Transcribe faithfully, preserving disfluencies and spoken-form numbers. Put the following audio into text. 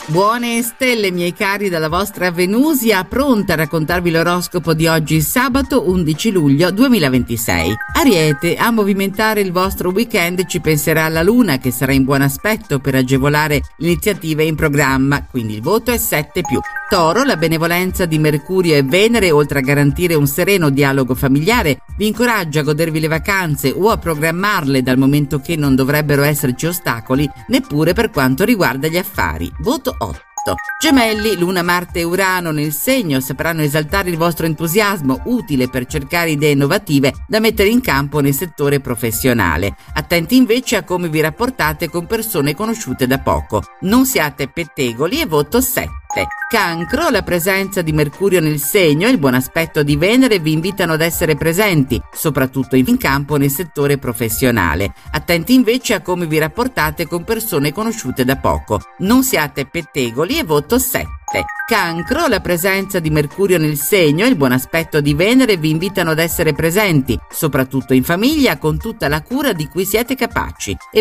Buone stelle, miei cari, dalla vostra Venusia, pronta a raccontarvi l'oroscopo di oggi, sabato undici luglio duemilaventisei. Ariete, a movimentare il vostro weekend ci penserà la Luna, che sarà in buon aspetto per agevolare l'iniziativa in programma, quindi il voto è sette più. Toro, la benevolenza di Mercurio e Venere, oltre a garantire un sereno dialogo familiare, vi incoraggia a godervi le vacanze o a programmarle, dal momento che non dovrebbero esserci ostacoli neppure per quanto riguarda gli affari. Voto otto. Gemelli, Luna, Marte e Urano nel segno sapranno esaltare il vostro entusiasmo, utile per cercare idee innovative da mettere in campo nel settore professionale. Attenti invece a come vi rapportate con persone conosciute da poco. Non siate pettegoli e voto sette. Cancro, la presenza di Mercurio nel segno e il buon aspetto di Venere vi invitano ad essere presenti, soprattutto in campo nel settore professionale. Attenti invece a come vi rapportate con persone conosciute da poco. Non siate pettegoli e voto sette. Cancro, la presenza di Mercurio nel segno e il buon aspetto di Venere vi invitano ad essere presenti, soprattutto in famiglia, con tutta la cura di cui siete capaci. E